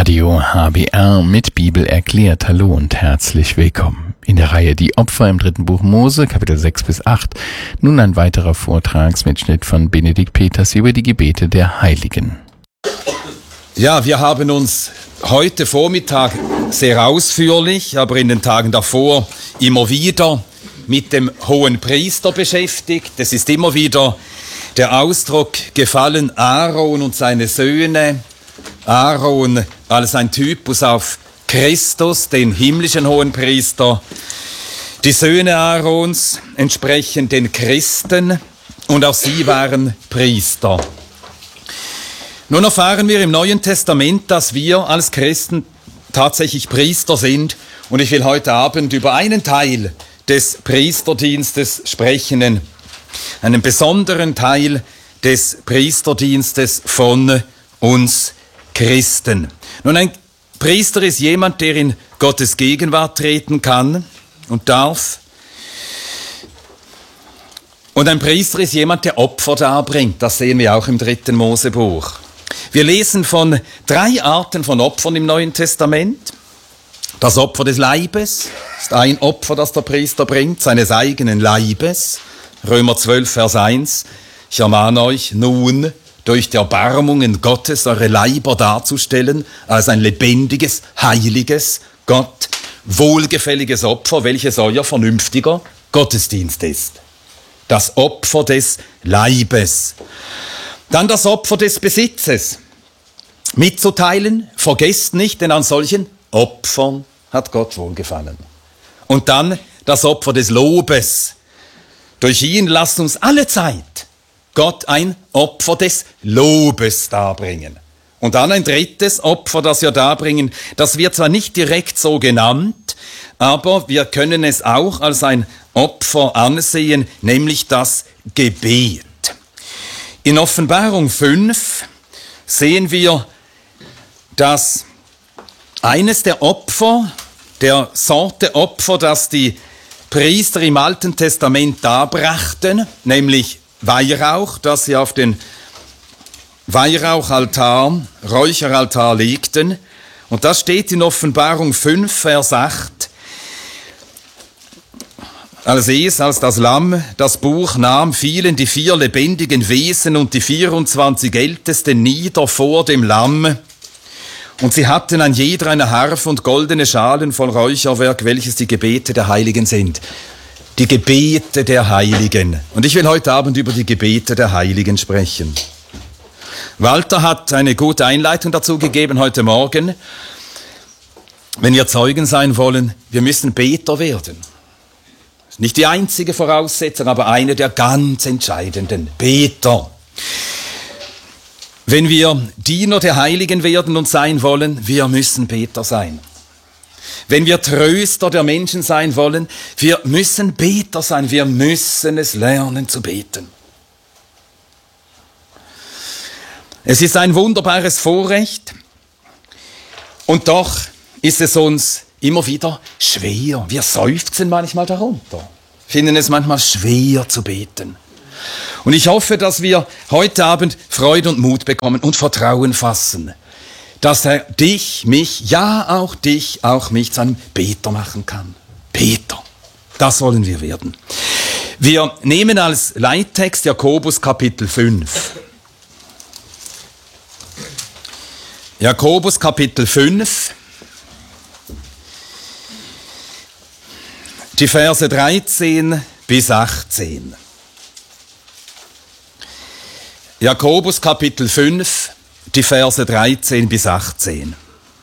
Radio HBR mit Bibel erklärt. Hallo und herzlich willkommen. In der Reihe Die Opfer im 3. Buch Mose, Kapitel 6 bis 8. Nun ein weiterer Vortragsmitschnitt von Benedikt Peters über die Gebete der Heiligen. Ja, wir haben uns heute Vormittag sehr ausführlich, aber in den Tagen davor immer wieder mit dem Hohen Priester beschäftigt. Es ist immer wieder der Ausdruck gefallen, Aaron und seine Söhne. Aaron als ein Typus auf Christus, den himmlischen Hohenpriester. Die Söhne Aarons entsprechen den Christen und auch sie waren Priester. Nun erfahren wir im Neuen Testament, dass wir als Christen tatsächlich Priester sind. Und ich will heute Abend über einen Teil des Priesterdienstes sprechen, einen besonderen Teil des Priesterdienstes von uns Christen. Nun, ein Priester ist jemand, der in Gottes Gegenwart treten kann und darf. Und ein Priester ist jemand, der Opfer darbringt. Das sehen wir auch im 3. Mosebuch. Wir lesen von 3 Arten von Opfern im Neuen Testament. Das Opfer des Leibes ist ein Opfer, das der Priester bringt, seines eigenen Leibes. Römer 12, Vers 1. Ich ermahne euch nun, durch die Erbarmungen Gottes eure Leiber darzustellen als ein lebendiges, heiliges, Gott wohlgefälliges Opfer, welches euer vernünftiger Gottesdienst ist. Das Opfer des Leibes. Dann das Opfer des Besitzes. Mitzuteilen, vergesst nicht, denn an solchen Opfern hat Gott wohlgefallen. Und dann das Opfer des Lobes. Durch ihn lasst uns alle Zeit Gott ein Opfer des Lobes darbringen. Und dann ein drittes Opfer, das wir darbringen, das wird zwar nicht direkt so genannt, aber wir können es auch als ein Opfer ansehen, nämlich das Gebet. In Offenbarung 5 sehen wir, dass eines der Opfer, der Sorte Opfer, das die Priester im Alten Testament darbrachten, nämlich Weihrauch, das sie auf den Weihrauchaltar, Räucheraltar legten. Und das steht in Offenbarung 5, Vers 8. Als das Lamm das Buch nahm, fielen die 4 lebendigen Wesen und die 24 Ältesten nieder vor dem Lamm. Und sie hatten ein jeder eine Harfe und goldene Schalen voll Räucherwerk, welches die Gebete der Heiligen sind. Die Gebete der Heiligen. Und ich will heute Abend über die Gebete der Heiligen sprechen. Walter hat eine gute Einleitung dazu gegeben heute Morgen. Wenn wir Zeugen sein wollen, wir müssen Beter werden. Das ist nicht die einzige Voraussetzung, aber eine der ganz entscheidenden. Beter. Wenn wir Diener der Heiligen werden und sein wollen, wir müssen Beter sein. Wenn wir Tröster der Menschen sein wollen, wir müssen Beter sein, wir müssen es lernen zu beten. Es ist ein wunderbares Vorrecht und doch ist es uns immer wieder schwer. Wir seufzen manchmal darunter, finden es manchmal schwer zu beten. Und ich hoffe, dass wir heute Abend Freude und Mut bekommen und Vertrauen fassen, dass er dich, mich, ja auch dich, auch mich zu einem Beter machen kann. Beter, das wollen wir werden. Wir nehmen als Leittext Jakobus Kapitel 5. Jakobus Kapitel 5, die Verse 13 bis 18. Jakobus Kapitel 5, die Verse 13 bis 18.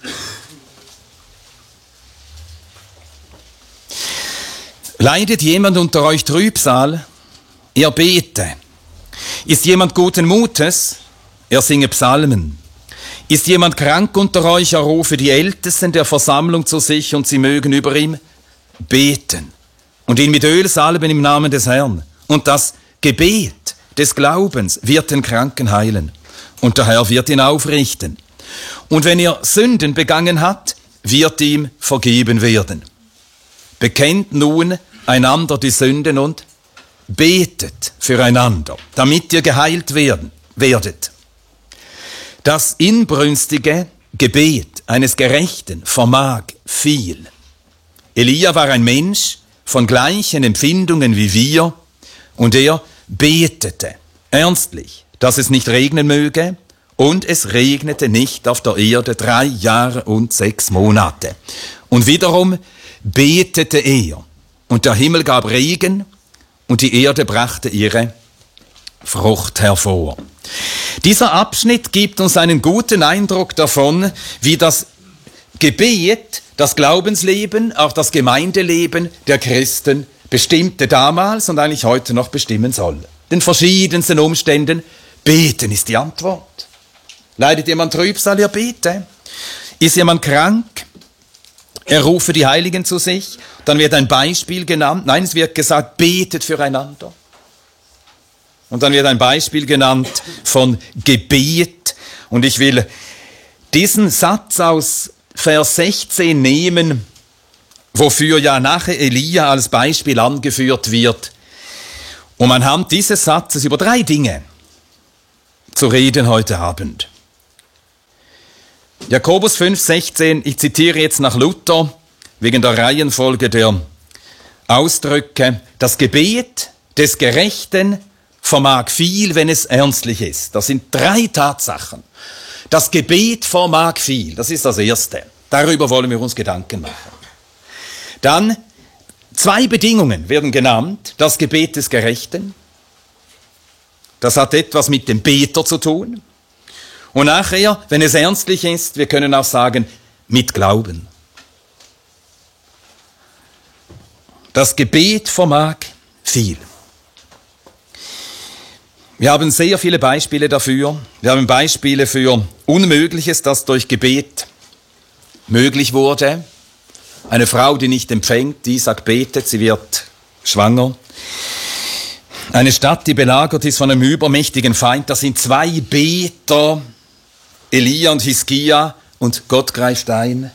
Leidet jemand unter euch Trübsal? Er bete. Ist jemand guten Mutes? Er singe Psalmen. Ist jemand krank unter euch? Er rufe die Ältesten der Versammlung zu sich und sie mögen über ihm beten. Und ihn mit Öl salben im Namen des Herrn. Und das Gebet des Glaubens wird den Kranken heilen. Und der Herr wird ihn aufrichten. Und wenn er Sünden begangen hat, wird ihm vergeben werden. Bekennt nun einander die Sünden und betet füreinander, damit ihr geheilt werdet. Das Inbrünstige Gebet eines Gerechten vermag viel. Elia war ein Mensch von gleichen Empfindungen wie wir und er betete ernstlich, dass es nicht regnen möge, und es regnete nicht auf der Erde 3 Jahre und 6 Monate. Und wiederum betete er, und der Himmel gab Regen, und die Erde brachte ihre Frucht hervor. Dieser Abschnitt gibt uns einen guten Eindruck davon, wie das Gebet, das Glaubensleben, auch das Gemeindeleben der Christen bestimmte damals und eigentlich heute noch bestimmen soll. Den verschiedensten Umständen, beten ist die Antwort. Leidet jemand Trübsal, er bete. Ist jemand krank, er rufe die Heiligen zu sich. Dann wird ein Beispiel genannt. Nein, es wird gesagt, betet füreinander. Und dann wird ein Beispiel genannt von Gebet. Und ich will diesen Satz aus Vers 16 nehmen, wofür ja nachher Elia als Beispiel angeführt wird, um anhand dieses Satzes über 3 Dinge zu reden heute Abend. Jakobus 5,16, ich zitiere jetzt nach Luther, wegen der Reihenfolge der Ausdrücke, das Gebet des Gerechten vermag viel, wenn es ernstlich ist. Das sind 3 Tatsachen. Das Gebet vermag viel, das ist das Erste. Darüber wollen wir uns Gedanken machen. Dann 2 Bedingungen werden genannt. Das Gebet des Gerechten, das hat etwas mit dem Beter zu tun. Und nachher, wenn es ernstlich ist, wir können auch sagen, mit Glauben. Das Gebet vermag viel. Wir haben sehr viele Beispiele dafür. Wir haben Beispiele für Unmögliches, das durch Gebet möglich wurde. Eine Frau, die nicht empfängt, Isaac betet, sie wird schwanger. Eine Stadt, die belagert ist von einem übermächtigen Feind, das sind 2 Beter, Elia und Hiskia, und Gott greift ein.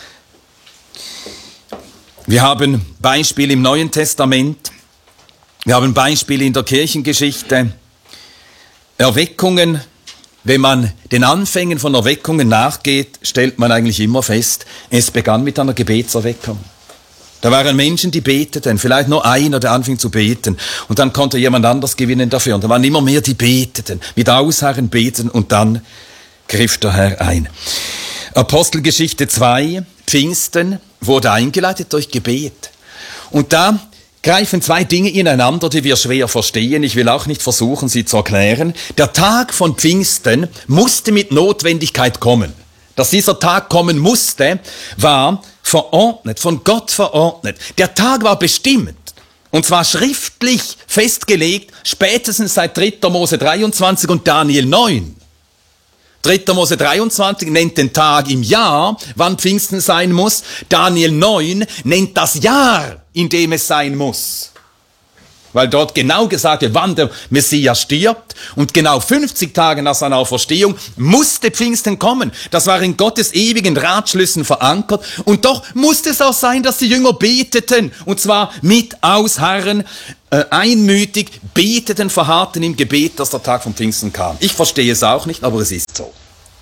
Wir haben Beispiele im Neuen Testament, wir haben Beispiele in der Kirchengeschichte, Erweckungen. Wenn man den Anfängen von Erweckungen nachgeht, stellt man eigentlich immer fest, es begann mit einer Gebetserweckung. Da waren Menschen, die beteten, vielleicht nur einer, der anfing zu beten, und dann konnte jemand anders gewinnen dafür. Und da waren immer mehr, die beteten, mit Ausharren beten, und dann griff der Herr ein. Apostelgeschichte 2, Pfingsten, wurde eingeleitet durch Gebet. Und da greifen 2 Dinge ineinander, die wir schwer verstehen. Ich will auch nicht versuchen, sie zu erklären. Der Tag von Pfingsten musste mit Notwendigkeit kommen. Dass dieser Tag kommen musste, war verordnet, von Gott verordnet. Der Tag war bestimmt. Und zwar schriftlich festgelegt, spätestens seit 3. Mose 23 und Daniel 9. 3. Mose 23 nennt den Tag im Jahr, wann Pfingsten sein muss. Daniel 9 nennt das Jahr, in dem es sein muss. Weil dort genau gesagt wird, wann der Messias stirbt. Und genau 50 Tage nach seiner Auferstehung musste Pfingsten kommen. Das war in Gottes ewigen Ratschlüssen verankert. Und doch musste es auch sein, dass die Jünger beteten. Und zwar mit Ausharren, einmütig beteten, verharrten im Gebet, dass der Tag von Pfingsten kam. Ich verstehe es auch nicht, aber es ist so.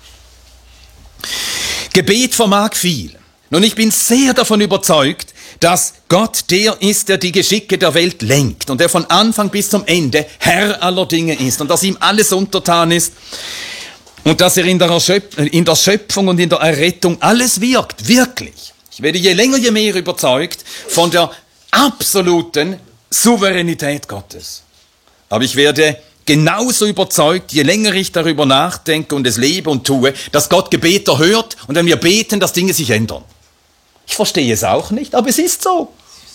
Gebet vermag viel. Nun, ich bin sehr davon überzeugt, dass Gott der ist, der die Geschicke der Welt lenkt und der von Anfang bis zum Ende Herr aller Dinge ist und dass ihm alles untertan ist und dass er in der Schöpfung und in der Errettung alles wirkt, wirklich. Ich werde je länger, je mehr überzeugt von der absoluten Souveränität Gottes. Aber ich werde genauso überzeugt, je länger ich darüber nachdenke und es lebe und tue, dass Gott Gebete hört und wenn wir beten, dass Dinge sich ändern. Ich verstehe es auch nicht, aber es ist so.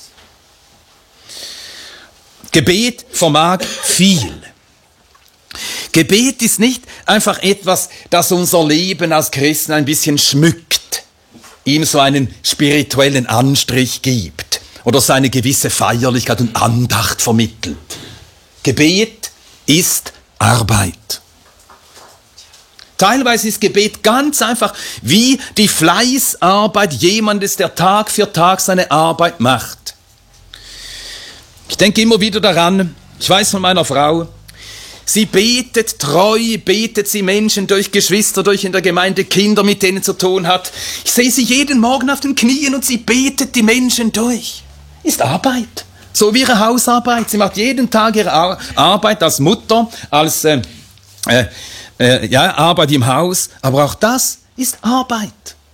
Gebet vermag viel. Gebet ist nicht einfach etwas, das unser Leben als Christen ein bisschen schmückt, ihm so einen spirituellen Anstrich gibt oder so eine gewisse Feierlichkeit und Andacht vermittelt. Gebet ist Arbeit. Teilweise ist Gebet ganz einfach wie die Fleißarbeit jemandes, der Tag für Tag seine Arbeit macht. Ich denke immer wieder daran, ich weiß von meiner Frau, Sie betet treu, betet sie Menschen durch, Geschwister durch in der Gemeinde, Kinder, mit denen zu tun hat. Ich sehe sie jeden Morgen auf den Knien und sie betet die Menschen durch. Ist Arbeit. So wie ihre Hausarbeit. Sie macht jeden Tag ihre Arbeit als Mutter, als Arbeit im Haus. Aber auch das ist Arbeit.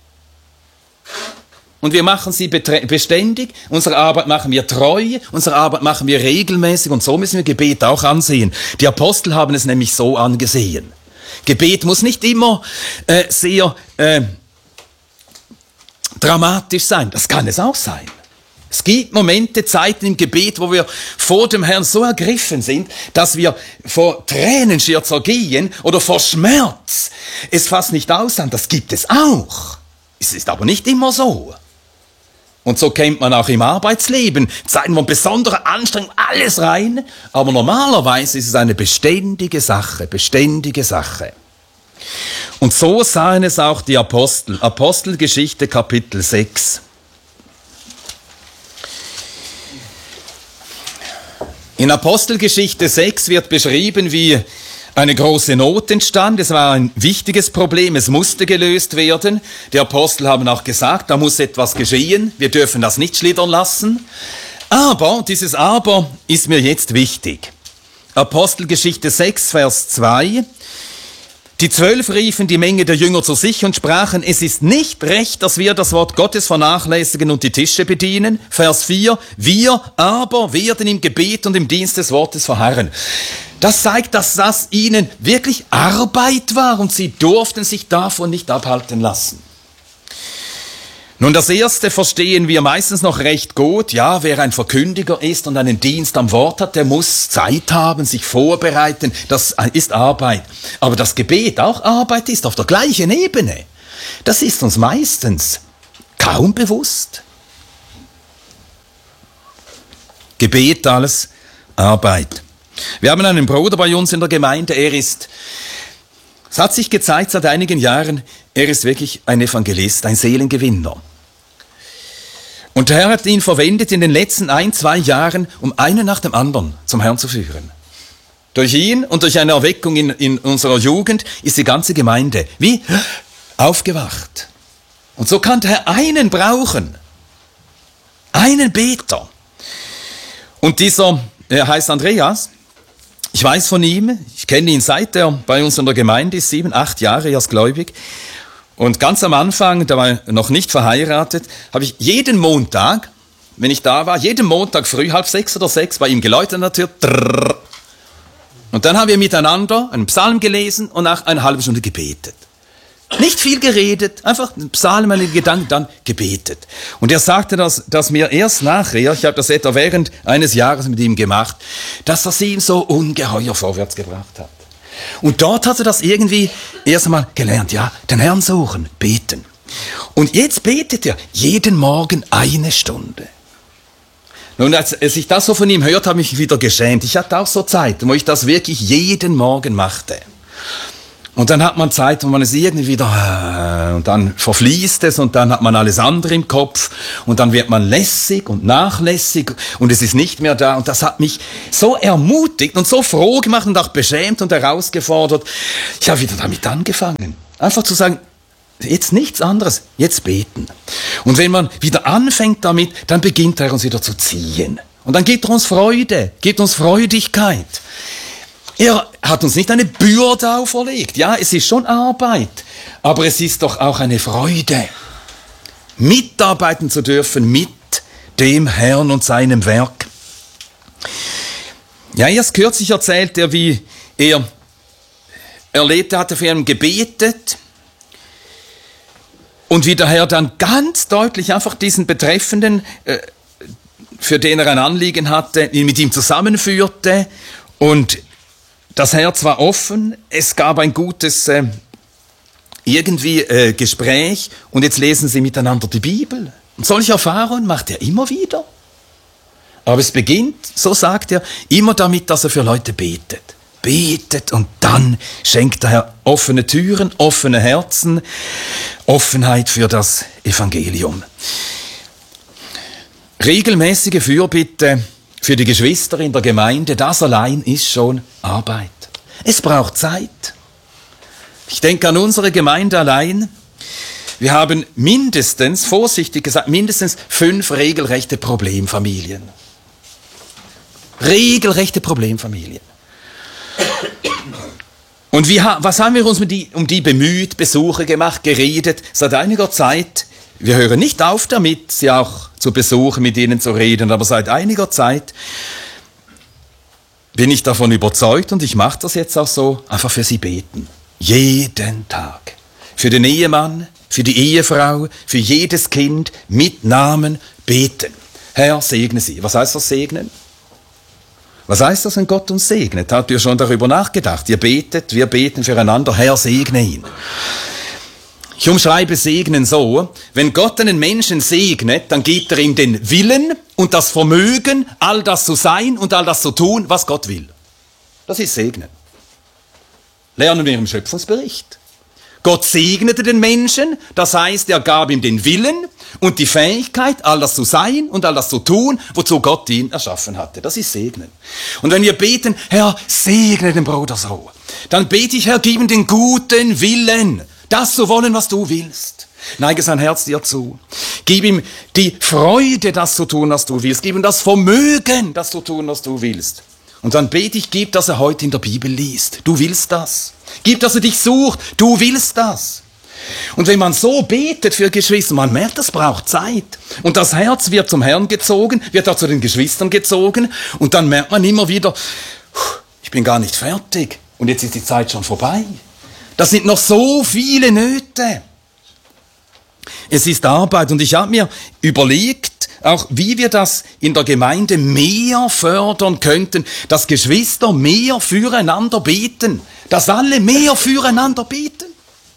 Und wir machen sie beständig, unsere Arbeit machen wir treu, unsere Arbeit machen wir regelmäßig und so müssen wir Gebet auch ansehen. Die Apostel haben es nämlich so angesehen. Gebet muss nicht immer sehr dramatisch sein, das kann es auch sein. Es gibt Momente, Zeiten im Gebet, wo wir vor dem Herrn so ergriffen sind, dass wir vor Tränen schier zergehen oder vor Schmerz es fast nicht aushalten. Das gibt es auch. Es ist aber nicht immer so. Und so kennt man auch im Arbeitsleben Zeiten von besonderer Anstrengung, alles rein. Aber normalerweise ist es eine beständige Sache. Und so sahen es auch die Apostel. Apostelgeschichte Kapitel 6. In Apostelgeschichte 6 wird beschrieben, wie eine große Not entstand. Es war ein wichtiges Problem, es musste gelöst werden. Die Apostel haben auch gesagt, da muss etwas geschehen, wir dürfen das nicht schlittern lassen. Aber, dieses Aber ist mir jetzt wichtig. Apostelgeschichte 6, Vers 2. Die 12 riefen die Menge der Jünger zu sich und sprachen, es ist nicht recht, dass wir das Wort Gottes vernachlässigen und die Tische bedienen. Vers 4, wir aber werden im Gebet und im Dienst des Wortes verharren. Das zeigt, dass das ihnen wirklich Arbeit war und sie durften sich davon nicht abhalten lassen. Nun, das Erste verstehen wir meistens noch recht gut. Ja, wer ein Verkündiger ist und einen Dienst am Wort hat, der muss Zeit haben, sich vorbereiten. Das ist Arbeit. Aber das Gebet auch Arbeit ist auf der gleichen Ebene. Das ist uns meistens kaum bewusst. Gebet, alles Arbeit. Wir haben einen Bruder bei uns in der Gemeinde, es hat sich gezeigt seit einigen Jahren, er ist wirklich ein Evangelist, ein Seelengewinner. Und der Herr hat ihn verwendet in den letzten 1-2 Jahren, um einen nach dem anderen zum Herrn zu führen. Durch ihn und durch eine Erweckung in unserer Jugend ist die ganze Gemeinde wie aufgewacht. Und so kann der Herr einen brauchen, einen Beter. Und er heißt Andreas. Ich weiß von ihm, ich kenne ihn seit er bei uns in der Gemeinde ist, 7-8 Jahre erst gläubig. Und ganz am Anfang, da war er noch nicht verheiratet, habe ich jeden Montag, wenn ich da war, jeden Montag früh 5:30 oder 6 bei ihm geläutet an der Tür. Trrr. Und dann haben wir miteinander einen Psalm gelesen und nach einer halben Stunde gebetet. Nicht viel geredet, einfach einen Psalm, eine Gedanken, dann gebetet. Und er sagte dass mir erst nachher, ich habe das etwa während eines Jahres mit ihm gemacht, dass das ihm so ungeheuer vorwärts gebracht hat. Und dort hat er das irgendwie erst einmal gelernt, ja, den Herrn suchen, beten. Und jetzt betet er jeden Morgen 1 Stunde. Nun, als ich das so von ihm hört, habe ich mich wieder geschämt. Ich hatte auch so Zeiten, wo ich das wirklich jeden Morgen machte. Und dann hat man Zeit, wo man es irgendwie wieder, und dann verfließt es und dann hat man alles andere im Kopf und dann wird man lässig und nachlässig und es ist nicht mehr da. Und das hat mich so ermutigt und so froh gemacht und auch beschämt und herausgefordert. Ich habe wieder damit angefangen. Einfach zu sagen, jetzt nichts anderes, jetzt beten. Und wenn man wieder anfängt damit, dann beginnt er uns wieder zu ziehen. Und dann gibt er uns Freude, gibt uns Freudigkeit. Er hat uns nicht eine Bürde auferlegt. Ja, es ist schon Arbeit, aber es ist doch auch eine Freude, mitarbeiten zu dürfen mit dem Herrn und seinem Werk. Ja, erst kürzlich erzählt er, wie er erlebte, hatte für ihn gebetet und wie der Herr dann ganz deutlich einfach diesen Betreffenden, für den er ein Anliegen hatte, mit ihm zusammenführte und das Herz war offen, es gab ein gutes Gespräch und jetzt lesen sie miteinander die Bibel. Und solche Erfahrungen macht er immer wieder. Aber es beginnt, so sagt er, immer damit, dass er für Leute betet. Betet und dann schenkt der Herr offene Türen, offene Herzen, Offenheit für das Evangelium. Regelmäßige Fürbitte für die Geschwister in der Gemeinde, das allein ist schon Arbeit. Es braucht Zeit. Ich denke an unsere Gemeinde allein. Wir haben mindestens, vorsichtig gesagt, mindestens 5 regelrechte Problemfamilien. Regelrechte Problemfamilien. Und was haben wir uns um die bemüht, Besuche gemacht, geredet, seit einiger Zeit? Wir hören nicht auf damit, sie auch zu besuchen, mit ihnen zu reden, aber seit einiger Zeit bin ich davon überzeugt, und ich mache das jetzt auch so, einfach für sie beten. Jeden Tag. Für den Ehemann, für die Ehefrau, für jedes Kind, mit Namen beten. Herr, segne sie. Was heißt das, segnen? Was heißt das, wenn Gott uns segnet? Habt ihr schon darüber nachgedacht? Ihr betet, wir beten füreinander. Herr, segne ihn. Ich umschreibe Segnen so: Wenn Gott einen Menschen segnet, dann gibt er ihm den Willen und das Vermögen, all das zu sein und all das zu tun, was Gott will. Das ist Segnen. Lernen wir im Schöpfungsbericht. Gott segnete den Menschen, das heißt, er gab ihm den Willen und die Fähigkeit, all das zu sein und all das zu tun, wozu Gott ihn erschaffen hatte. Das ist Segnen. Und wenn wir beten, Herr, segne den Bruder so, dann bete ich, Herr, gib ihm den guten Willen, das zu wollen, was du willst. Neige sein Herz dir zu. Gib ihm die Freude, das zu tun, was du willst. Gib ihm das Vermögen, das zu tun, was du willst. Und dann bete ich, gib, dass er heute in der Bibel liest. Du willst das. Gib, dass er dich sucht. Du willst das. Und wenn man so betet für Geschwister, man merkt, das braucht Zeit. Und das Herz wird zum Herrn gezogen, wird auch zu den Geschwistern gezogen. Und dann merkt man immer wieder, ich bin gar nicht fertig. Und jetzt ist die Zeit schon vorbei. Das sind noch so viele Nöte. Es ist Arbeit. Und ich habe mir überlegt, auch wie wir das in der Gemeinde mehr fördern könnten, dass Geschwister mehr füreinander beten, dass alle mehr füreinander beten.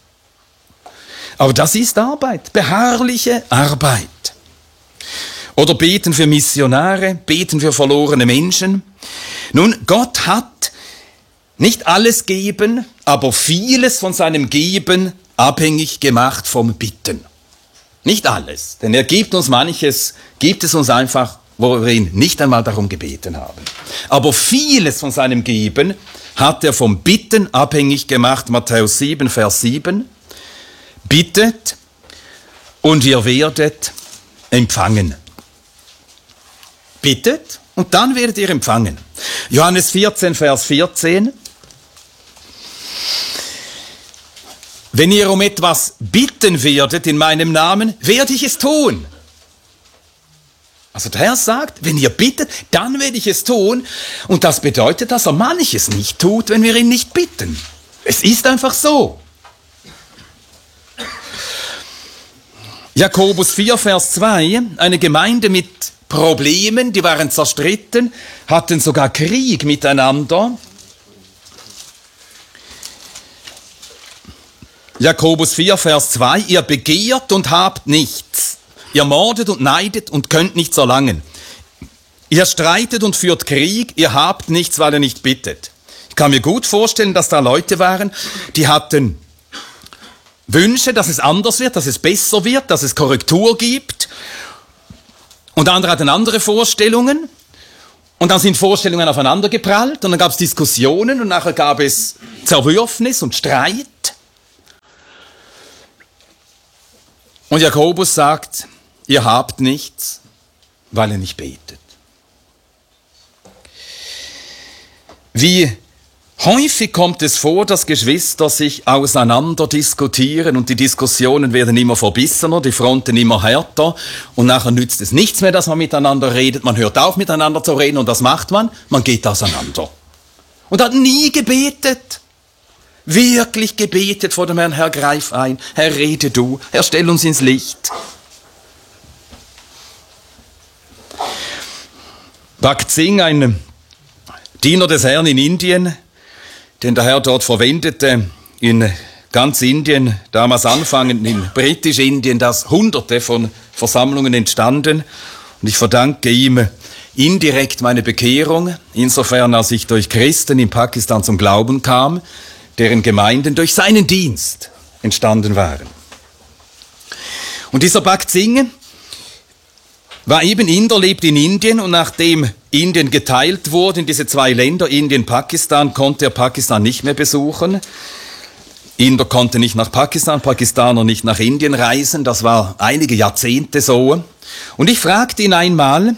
Aber das ist Arbeit, beharrliche Arbeit. Oder beten für Missionare, beten für verlorene Menschen. Nun, Gott hat nicht alles geben, aber vieles von seinem Geben abhängig gemacht vom Bitten. Nicht alles, denn er gibt uns manches, gibt es uns einfach, wo wir ihn nicht einmal darum gebeten haben. Aber vieles von seinem Geben hat er vom Bitten abhängig gemacht. Matthäus 7, Vers 7. Bittet und ihr werdet empfangen. Bittet und dann werdet ihr empfangen. Johannes 14, Vers 14. Wenn ihr um etwas bitten werdet in meinem Namen, werde ich es tun. Also der Herr sagt, wenn ihr bittet, dann werde ich es tun. Und das bedeutet, dass er manches nicht tut, wenn wir ihn nicht bitten. Es ist einfach so. Jakobus 4, Vers 2, eine Gemeinde mit Problemen, die waren zerstritten, hatten sogar Krieg miteinander. Jakobus 4, Vers 2, ihr begehrt und habt nichts. Ihr mordet und neidet und könnt nichts erlangen. Ihr streitet und führt Krieg, ihr habt nichts, weil ihr nicht bittet. Ich kann mir gut vorstellen, dass da Leute waren, die hatten Wünsche, dass es anders wird, dass es besser wird, dass es Korrektur gibt. Und andere hatten andere Vorstellungen. Und dann sind Vorstellungen aufeinander geprallt und dann gab es Diskussionen und nachher gab es Zerwürfnis und Streit. Und Jakobus sagt, ihr habt nichts, weil ihr nicht betet. Wie häufig kommt es vor, dass Geschwister sich auseinander diskutieren und die Diskussionen werden immer verbissener, die Fronten immer härter und nachher nützt es nichts mehr, dass man miteinander redet, man hört auf miteinander zu reden und das macht man geht auseinander. Und hat nie gebetet. Wirklich gebetet vor dem Herrn, Herr, greif ein, Herr, rede du, Herr, stell uns ins Licht. Bhakt Singh, ein Diener des Herrn in Indien, den der Herr dort verwendete, in ganz Indien, damals anfangend in Britisch-Indien, dass Hunderte von Versammlungen entstanden. Und ich verdanke ihm indirekt meine Bekehrung, insofern als ich durch Christen in Pakistan zum Glauben kam, deren Gemeinden durch seinen Dienst entstanden waren. Und dieser Bhakt Singh war eben Inder, lebt in Indien und nachdem Indien geteilt wurde in diese zwei Länder, Indien, Pakistan, konnte er Pakistan nicht mehr besuchen. Inder konnte nicht nach Pakistan, Pakistaner nicht nach Indien reisen. Das war einige Jahrzehnte so. Und ich fragte ihn einmal,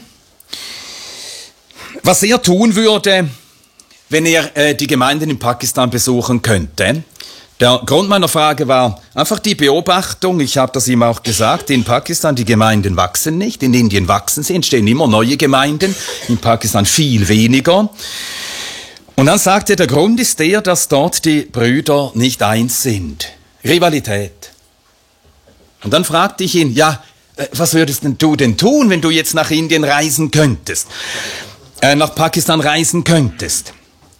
was er tun würde, wenn er die Gemeinden in Pakistan besuchen könnte. Der Grund meiner Frage war einfach die Beobachtung, ich habe das ihm auch gesagt, in Pakistan die Gemeinden wachsen nicht, in Indien wachsen sie, entstehen immer neue Gemeinden, in Pakistan viel weniger. Und dann sagte er, der Grund ist der, dass dort die Brüder nicht eins sind. Rivalität. Und dann fragte ich ihn, ja, was würdest du denn tun, wenn du jetzt nach Indien reisen könntest? Nach Pakistan reisen könntest?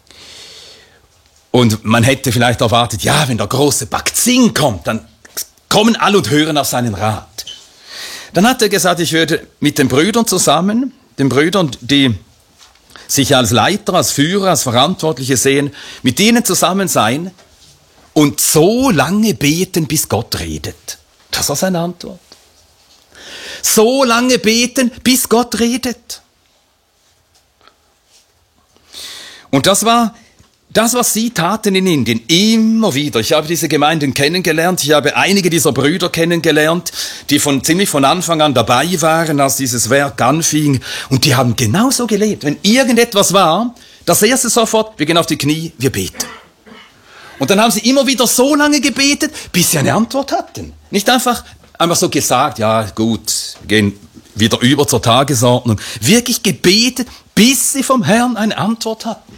Und man hätte vielleicht erwartet, ja, wenn der große Bhakt Singh kommt, dann kommen alle und hören auf seinen Rat. Dann hat er gesagt, ich würde mit den Brüdern zusammen, den Brüdern, die sich als Leiter, als Führer, als Verantwortliche sehen, mit ihnen zusammen sein und so lange beten, bis Gott redet. Das war seine Antwort. So lange beten, bis Gott redet. Und das war das, was sie taten in Indien, immer wieder. Ich habe diese Gemeinden kennengelernt, ich habe einige dieser Brüder kennengelernt, die ziemlich von Anfang an dabei waren, als dieses Werk anfing. Und die haben genauso gelebt. Wenn irgendetwas war, das erste sofort, wir gehen auf die Knie, wir beten. Und dann haben sie immer wieder so lange gebetet, bis sie eine Antwort hatten. Nicht einfach so gesagt, ja gut, wir gehen wieder über zur Tagesordnung. Wirklich gebetet, bis sie vom Herrn eine Antwort hatten.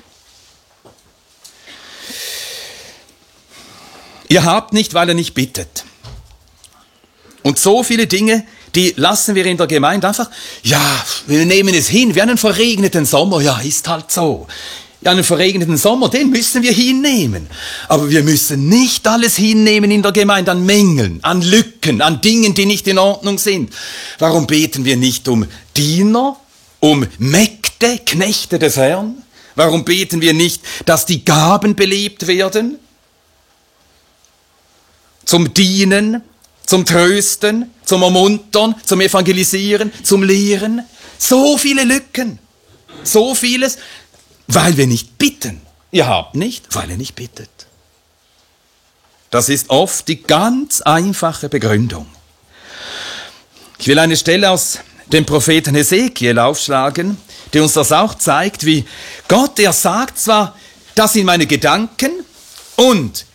Ihr habt nicht, weil ihr nicht bittet. Und so viele Dinge, die lassen wir in der Gemeinde einfach, ja, wir nehmen es hin, wie einen verregneten Sommer, ja, ist halt so. Ja, einen verregneten Sommer, den müssen wir hinnehmen. Aber wir müssen nicht alles hinnehmen in der Gemeinde an Mängeln, an Lücken, an Dingen, die nicht in Ordnung sind. Warum beten wir nicht um Diener, um Mägde, Knechte des Herrn? Warum beten wir nicht, dass die Gaben belebt werden? Zum Dienen, zum Trösten, zum Ermuntern, zum Evangelisieren, zum Lehren. So viele Lücken, so vieles, weil wir nicht bitten. Ihr habt nicht, weil ihr nicht bittet. Das ist oft die ganz einfache Begründung. Ich will eine Stelle aus dem Propheten Hesekiel aufschlagen, die uns das auch zeigt, wie Gott, er sagt zwar, das sind meine Gedanken und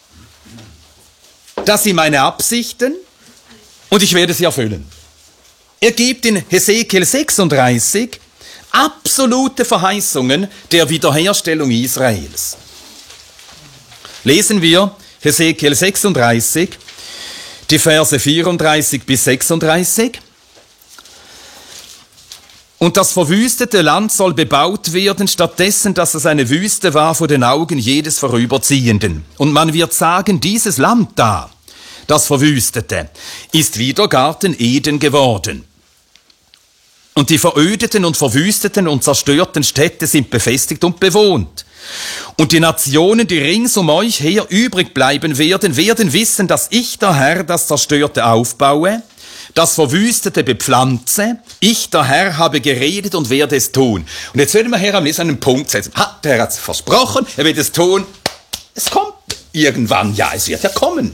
das sind meine Absichten und ich werde sie erfüllen. Er gibt in Hesekiel 36 absolute Verheißungen der Wiederherstellung Israels. Lesen wir Hesekiel 36, die Verse 34 bis 36. Und das verwüstete Land soll bebaut werden, stattdessen, dass es eine Wüste war vor den Augen jedes Vorüberziehenden. Und man wird sagen, dieses Land da, das Verwüstete, ist wieder Garten Eden geworden. Und die verödeten und verwüsteten und zerstörten Städte sind befestigt und bewohnt. Und die Nationen, die rings um euch her übrig bleiben werden, werden wissen, dass ich, der Herr, das Zerstörte aufbaue, das Verwüstete bepflanze. Ich, der Herr, habe geredet und werde es tun. Und jetzt werden wir Herr am Lesen einen Punkt setzen. Der Herr hat es versprochen, er wird es tun. Es kommt irgendwann, ja, es wird ja kommen.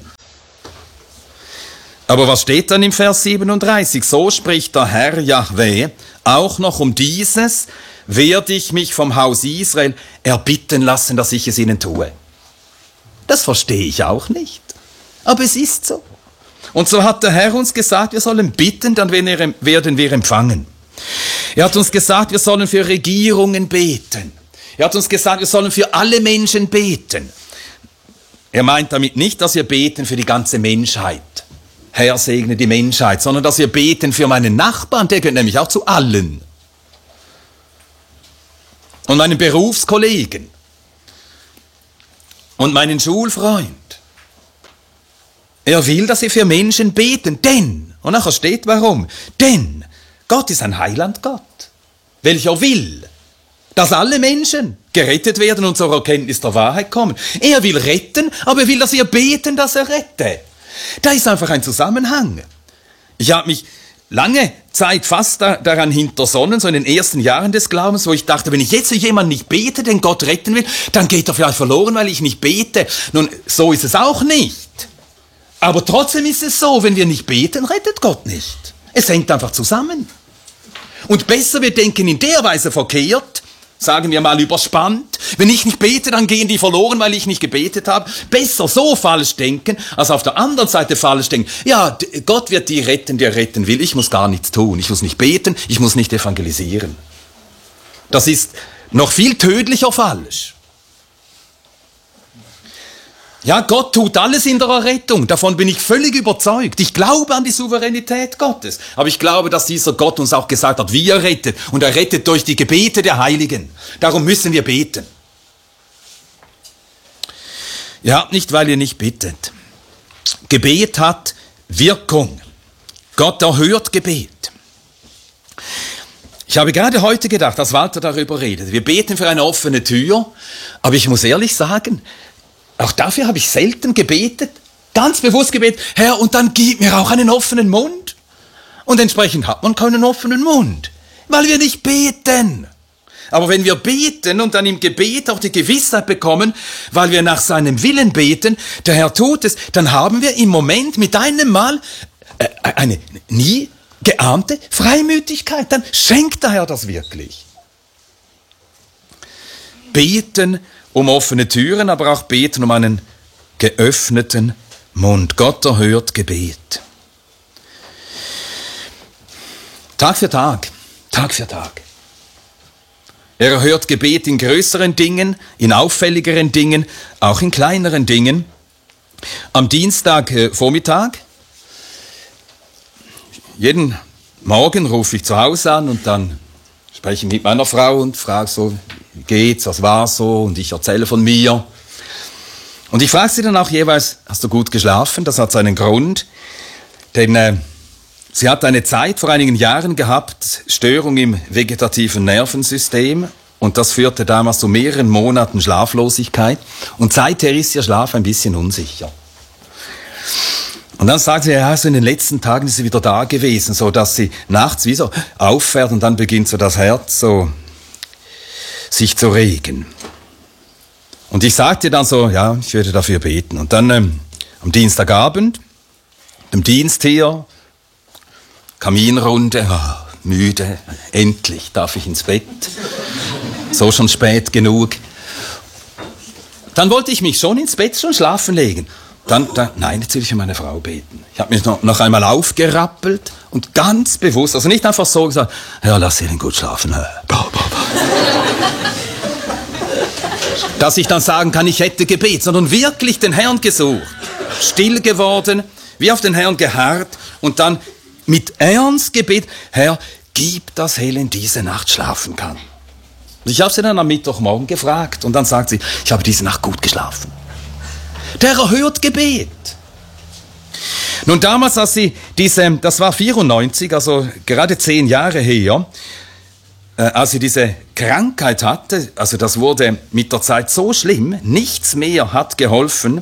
Aber was steht dann im Vers 37? So spricht der Herr Jahwe, auch noch um dieses werde ich mich vom Haus Israel erbitten lassen, dass ich es ihnen tue. Das verstehe ich auch nicht. Aber es ist so. Und so hat der Herr uns gesagt, wir sollen bitten, dann werden wir empfangen. Er hat uns gesagt, wir sollen für Regierungen beten. Er hat uns gesagt, wir sollen für alle Menschen beten. Er meint damit nicht, dass wir beten für die ganze Menschheit. Herr, segne die Menschheit, sondern dass wir beten für meinen Nachbarn, der gehört nämlich auch zu allen. Und meinen Berufskollegen. Und meinen Schulfreund. Er will, dass wir für Menschen beten, denn, und nachher steht warum, denn Gott ist ein Heilandgott, welcher will, dass alle Menschen gerettet werden und zur Erkenntnis der Wahrheit kommen. Er will retten, aber er will, dass wir beten, dass er rette. Da ist einfach ein Zusammenhang. Ich habe mich lange Zeit fast daran hintersonnen, so in den ersten Jahren des Glaubens, wo ich dachte, wenn ich jetzt für jemanden nicht bete, den Gott retten will, dann geht er vielleicht verloren, weil ich nicht bete. Nun, so ist es auch nicht. Aber trotzdem ist es so, wenn wir nicht beten, rettet Gott nicht. Es hängt einfach zusammen. Und besser, wir denken in der Weise verkehrt, sagen wir mal überspannt, wenn ich nicht bete, dann gehen die verloren, weil ich nicht gebetet habe. Besser so falsch denken, als auf der anderen Seite falsch denken. Ja, Gott wird die retten, der retten will. Ich muss gar nichts tun. Ich muss nicht beten, ich muss nicht evangelisieren. Das ist noch viel tödlicher falsch. Ja, Gott tut alles in der Errettung. Davon bin ich völlig überzeugt. Ich glaube an die Souveränität Gottes. Aber ich glaube, dass dieser Gott uns auch gesagt hat, wie er rettet. Und er rettet durch die Gebete der Heiligen. Darum müssen wir beten. Ja, nicht weil ihr nicht bittet. Gebet hat Wirkung. Gott erhört Gebet. Ich habe gerade heute gedacht, als Walter darüber redet. Wir beten für eine offene Tür. Aber ich muss ehrlich sagen, auch dafür habe ich selten gebetet, ganz bewusst gebetet, Herr, und dann gib mir auch einen offenen Mund. Und entsprechend hat man keinen offenen Mund, weil wir nicht beten. Aber wenn wir beten und dann im Gebet auch die Gewissheit bekommen, weil wir nach seinem Willen beten, der Herr tut es, dann haben wir im Moment mit einem Mal eine nie geahnte Freimütigkeit. Dann schenkt der Herr das wirklich. Beten um offene Türen, aber auch beten um einen geöffneten Mund. Gott erhört Gebet. Tag für Tag, Tag für Tag. Er erhört Gebet in größeren Dingen, in auffälligeren Dingen, auch in kleineren Dingen. Am Dienstagvormittag, jeden Morgen rufe ich zu Hause an und dann spreche ich mit meiner Frau und frage so, wie geht's, was war so? Und ich erzähle von mir. Und ich frage sie dann auch jeweils, hast du gut geschlafen? Das hat seinen Grund, denn sie hat eine Zeit vor einigen Jahren gehabt, Störung im vegetativen Nervensystem. Und das führte damals zu mehreren Monaten Schlaflosigkeit. Und seither ist ihr Schlaf ein bisschen unsicher. Und dann sagt sie, ja, so in den letzten Tagen ist sie wieder da gewesen, so dass sie nachts wie so auffährt und dann beginnt so das Herz so sich zu regen. Und ich sagte dann so, ja, ich würde dafür beten. Und dann am Dienstagabend, dem Dienst hier, Kaminrunde, müde, endlich darf ich ins Bett. So schon spät genug. Dann wollte ich mich schon ins Bett, schon schlafen legen. Nein, jetzt will ich für meine Frau beten. Ich habe mich noch einmal aufgerappelt und ganz bewusst, also nicht einfach so gesagt, ja, lass sie denn gut schlafen. Dass ich dann sagen kann, ich hätte Gebet, sondern wirklich den Herrn gesucht. Still geworden, wie auf den Herrn geharrt und dann mit Ernst gebet, Herr, gib, dass Helen diese Nacht schlafen kann. Und ich habe sie dann am Mittwochmorgen gefragt und dann sagt sie, ich habe diese Nacht gut geschlafen. Der erhört Gebet. Nun damals, als sie das war 94, also gerade 10 Jahre her, als sie diese Krankheit hatte, also das wurde mit der Zeit so schlimm, nichts mehr hat geholfen,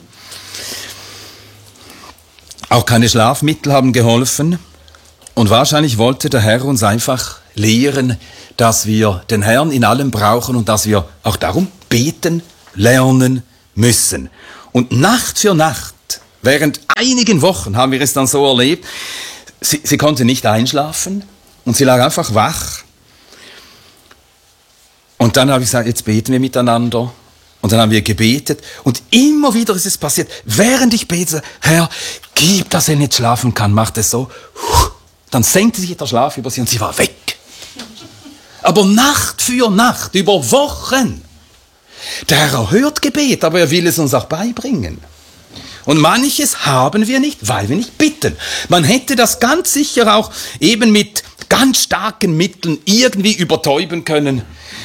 auch keine Schlafmittel haben geholfen und wahrscheinlich wollte der Herr uns einfach lehren, dass wir den Herrn in allem brauchen und dass wir auch darum beten lernen müssen. Und Nacht für Nacht, während einigen Wochen haben wir es dann so erlebt, sie konnte nicht einschlafen und sie lag einfach wach. Und dann habe ich gesagt, jetzt beten wir miteinander. Und dann haben wir gebetet und immer wieder ist es passiert, während ich bete, Herr, gib, dass er nicht schlafen kann, macht es so. Dann senkte sich der Schlaf über sie und sie war weg. Aber Nacht für Nacht, über Wochen. Der Herr erhört Gebet, aber er will es uns auch beibringen. Und manches haben wir nicht, weil wir nicht bitten. Man hätte das ganz sicher auch eben mit ganz starken Mitteln irgendwie übertäuben können.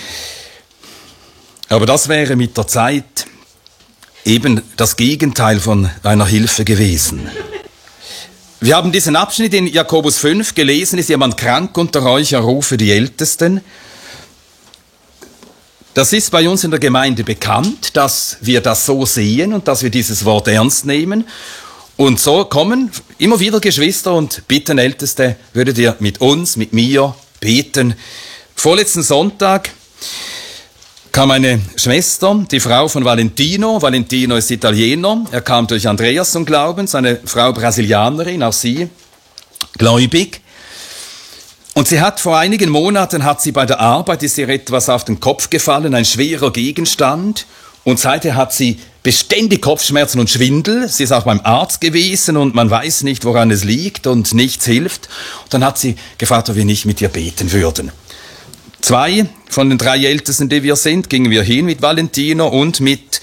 Aber das wäre mit der Zeit eben das Gegenteil von einer Hilfe gewesen. Wir haben diesen Abschnitt in Jakobus 5 gelesen, ist jemand krank unter euch, er rufe die Ältesten. Das ist bei uns in der Gemeinde bekannt, dass wir das so sehen und dass wir dieses Wort ernst nehmen. Und so kommen immer wieder Geschwister und bitten Älteste, würdet ihr mit uns, mit mir beten. Vorletzten Sonntag kam eine Schwester, die Frau von Valentino. Valentino ist Italiener. Er kam durch Andreas zum Glauben, seine Frau Brasilianerin, auch sie gläubig. Und sie hat vor einigen Monaten, hat sie bei der Arbeit, ist ihr etwas auf den Kopf gefallen, ein schwerer Gegenstand. Und seither hat sie beständig Kopfschmerzen und Schwindel. Sie ist auch beim Arzt gewesen und man weiß nicht, woran es liegt und nichts hilft. Und dann hat sie gefragt, ob wir nicht mit ihr beten würden. 2 von den 3 Ältesten, die wir sind, gingen wir hin mit Valentino und mit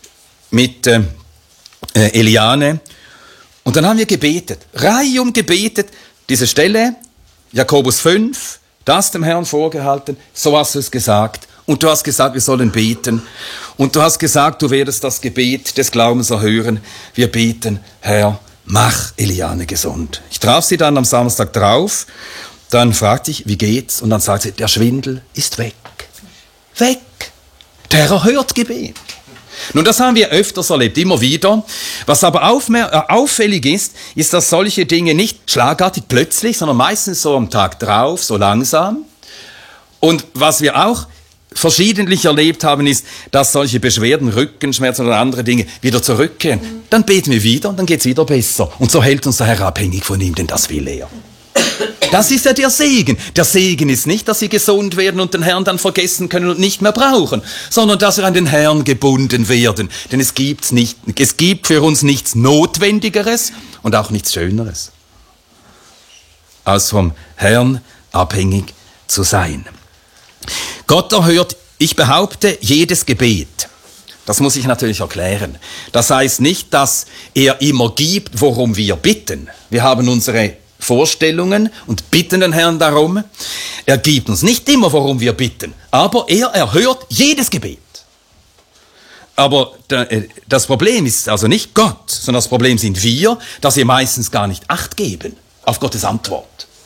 Eliane. Und dann haben wir gebetet, reihum gebetet, diese Stelle, Jakobus 5, das dem Herrn vorgehalten, so hast du es gesagt. Und du hast gesagt, wir sollen beten. Und du hast gesagt, du werdest das Gebet des Glaubens erhören. Wir beten, Herr, mach Eliane gesund. Ich traf sie dann am Samstag drauf. Dann fragte ich, wie geht's? Und dann sagte sie, der Schwindel ist weg. Weg. Der erhört Gebet. Nun, das haben wir öfters erlebt, immer wieder. Was aber auffällig ist, ist, dass solche Dinge nicht schlagartig plötzlich, sondern meistens so am Tag drauf, so langsam. Und was wir auch verschiedentlich erlebt haben, ist, dass solche Beschwerden, Rückenschmerzen oder andere Dinge wieder zurückkehren. Dann beten wir wieder und dann geht's wieder besser. Und so hält uns der Herr abhängig von ihm, denn das will er. Das ist ja der Segen. Der Segen ist nicht, dass sie gesund werden und den Herrn dann vergessen können und nicht mehr brauchen, sondern dass wir an den Herrn gebunden werden. Denn es gibt für uns nichts Notwendigeres und auch nichts Schöneres, als vom Herrn abhängig zu sein. Gott erhört, ich behaupte, jedes Gebet. Das muss ich natürlich erklären. Das heißt nicht, dass er immer gibt, worum wir bitten. Wir haben unsere Vorstellungen und bitten den Herrn darum. Er gibt uns nicht immer, worum wir bitten, aber er erhört jedes Gebet. Aber das Problem ist also nicht Gott, sondern das Problem sind wir, dass wir meistens gar nicht Acht geben auf Gottes Antwort.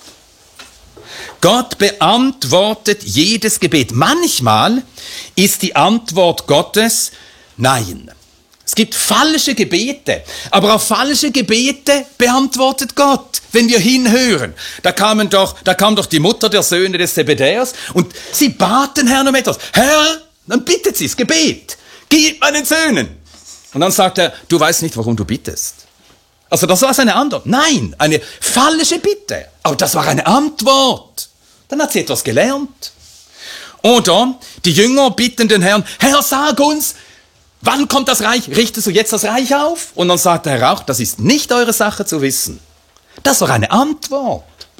Gott beantwortet jedes Gebet. Manchmal ist die Antwort Gottes Nein. Es gibt falsche Gebete, aber auf falsche Gebete beantwortet Gott, wenn wir hinhören. Da kam doch die Mutter der Söhne des Zebedäus und sie bat den Herrn um etwas. Herr, dann bittet sie es, Gebet, gib meinen Söhnen. Und dann sagt er, du weißt nicht, warum du bittest. Also das war seine Antwort. Nein, eine falsche Bitte, aber das war eine Antwort. Dann hat sie etwas gelernt. Oder die Jünger bitten den Herrn, Herr, sag uns, wann kommt das Reich? Richtest du jetzt das Reich auf? Und dann sagt der Herr auch, das ist nicht eure Sache zu wissen. Das war eine Antwort.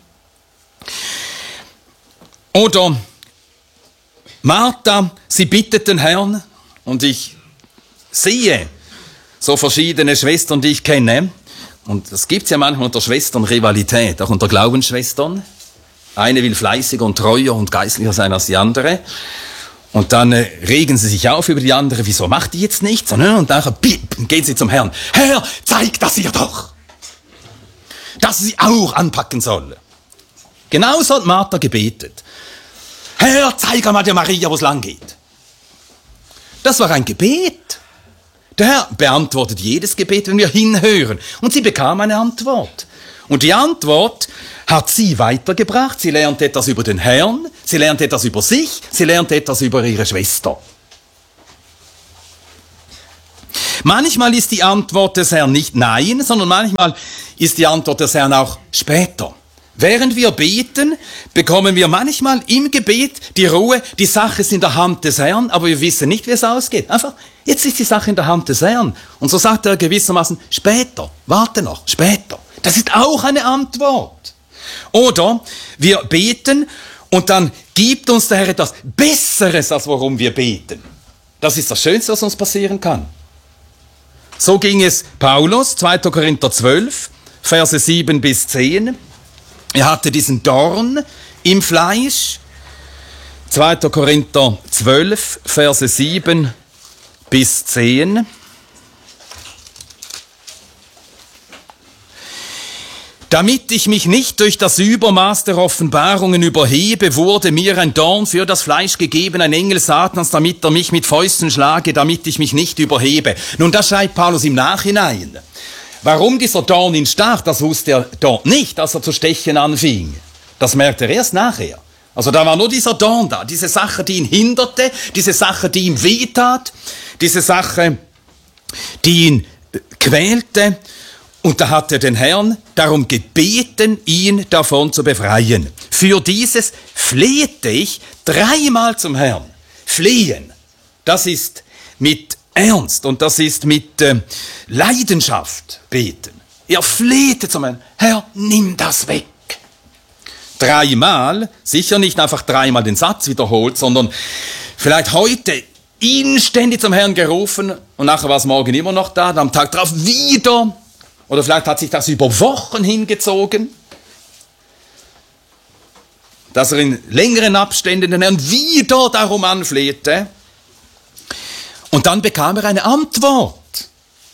Oder Martha, sie bittet den Herrn und ich sehe so verschiedene Schwestern, die ich kenne. Und das gibt's ja manchmal unter Schwestern Rivalität, auch unter Glaubensschwestern. Eine will fleißiger und treuer und geistlicher sein als die andere. Und dann regen sie sich auf über die andere. Wieso macht die jetzt nichts? Und nachher gehen sie zum Herrn. Herr, zeig das ihr doch, dass sie auch anpacken soll. Genauso hat Martha gebetet. Herr, zeig einmal der Maria, wo es lang geht. Das war ein Gebet. Der Herr beantwortet jedes Gebet, wenn wir hinhören. Und sie bekam eine Antwort. Und die Antwort hat sie weitergebracht. Sie lernt etwas über den Herrn, sie lernt etwas über sich, sie lernt etwas über ihre Schwester. Manchmal ist die Antwort des Herrn nicht Nein, sondern manchmal ist die Antwort des Herrn auch später. Während wir beten, bekommen wir manchmal im Gebet die Ruhe, die Sache ist in der Hand des Herrn, aber wir wissen nicht, wie es ausgeht. Einfach, jetzt ist die Sache in der Hand des Herrn. Und so sagt er gewissermaßen, später, warte noch, später. Das ist auch eine Antwort. Oder wir beten und dann gibt uns der Herr etwas Besseres, als worum wir beten. Das ist das Schönste, was uns passieren kann. So ging es Paulus, 2. Korinther 12, Verse 7 bis 10. Er hatte diesen Dorn im Fleisch. 2. Korinther 12, Verse 7 bis 10. Damit ich mich nicht durch das Übermaß der Offenbarungen überhebe, wurde mir ein Dorn für das Fleisch gegeben, ein Engel Satans, damit er mich mit Fäusten schlage, damit ich mich nicht überhebe. Nun, das schreibt Paulus im Nachhinein. Warum dieser Dorn ihn stach, das wusste er dort nicht, als er zu stechen anfing. Das merkte er erst nachher. Also da war nur dieser Dorn da, diese Sache, die ihn hinderte, diese Sache, die ihm wehtat, diese Sache, die ihn quälte. Und da hat er den Herrn darum gebeten, ihn davon zu befreien. Für dieses flehte ich 3-mal zum Herrn. Flehen, das ist mit Ernst und das ist mit Leidenschaft beten. Er flehte zum Herrn, Herr, nimm das weg. 3-mal, sicher nicht einfach 3-mal den Satz wiederholt, sondern vielleicht heute inständig zum Herrn gerufen und nachher war es morgen immer noch da, dann am Tag drauf wieder. Oder vielleicht hat sich das über Wochen hingezogen, dass er in längeren Abständen den Herrn wieder darum anflehte. Und dann bekam er eine Antwort.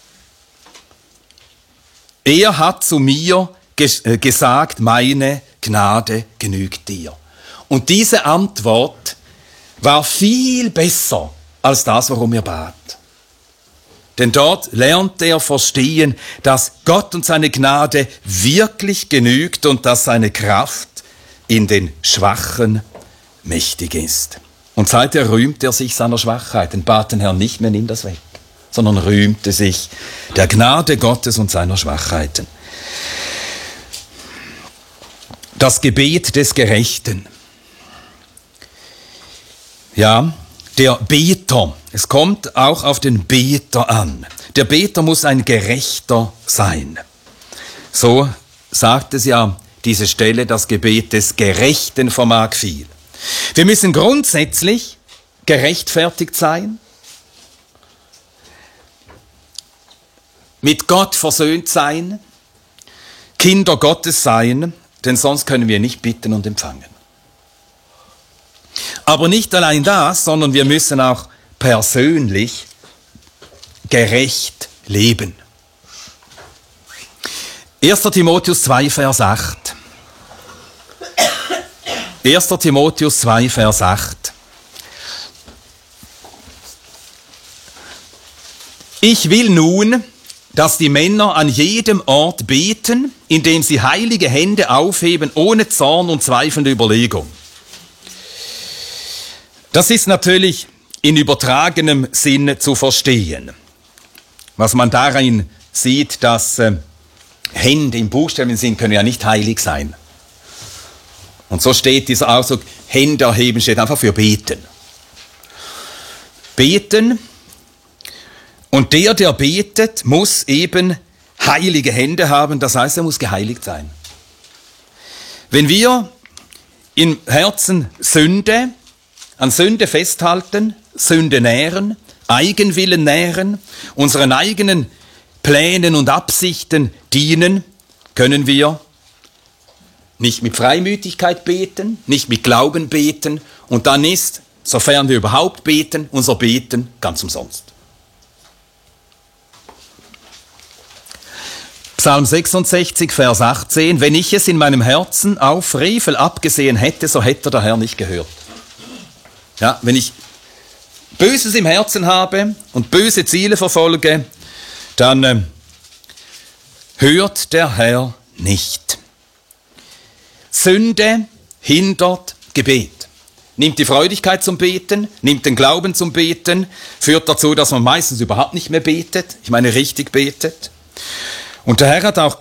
Er hat zu mir gesagt, meine Gnade genügt dir. Und diese Antwort war viel besser als das, worum er bat. Denn dort lernte er verstehen, dass Gott und seine Gnade wirklich genügt und dass seine Kraft in den Schwachen mächtig ist. Und seither rühmte er sich seiner Schwachheit und bat den Herrn nicht mehr, nimm das weg, sondern rühmte sich der Gnade Gottes und seiner Schwachheiten. Das Gebet des Gerechten. Ja, der Beter. Es kommt auch auf den Beter an. Der Beter muss ein Gerechter sein. So sagt es ja diese Stelle, das Gebet des Gerechten vermag viel. Wir müssen grundsätzlich gerechtfertigt sein, mit Gott versöhnt sein, Kinder Gottes sein, denn sonst können wir nicht bitten und empfangen. Aber nicht allein das, sondern wir müssen auch persönlich gerecht leben. 1. Timotheus 2, Vers 8. 1. Timotheus 2, Vers 8. Ich will nun, dass die Männer an jedem Ort beten, indem sie heilige Hände aufheben, ohne Zorn und zweifelnde Überlegung. Das ist natürlich in übertragenem Sinne zu verstehen. Was man darin sieht, dass Hände im Buchstabensinn können ja nicht heilig sein. Und so steht dieser Ausdruck, Hände erheben, steht einfach für beten. Beten. Und der betet, muss eben heilige Hände haben, das heißt, er muss geheiligt sein. Wenn wir im Herzen an Sünde festhalten, Sünde nähren, Eigenwillen nähren, unseren eigenen Plänen und Absichten dienen, können wir nicht mit Freimütigkeit beten, nicht mit Glauben beten und dann ist, sofern wir überhaupt beten, unser Beten ganz umsonst. Psalm 66, Vers 18, wenn ich es in meinem Herzen auf Frevel abgesehen hätte, so hätte der Herr nicht gehört. Ja, wenn ich Böses im Herzen habe und böse Ziele verfolge, dann hört der Herr nicht. Sünde hindert Gebet. Nimmt die Freudigkeit zum Beten, nimmt den Glauben zum Beten, führt dazu, dass man meistens überhaupt nicht mehr betet, ich meine richtig betet. Und der Herr hat auch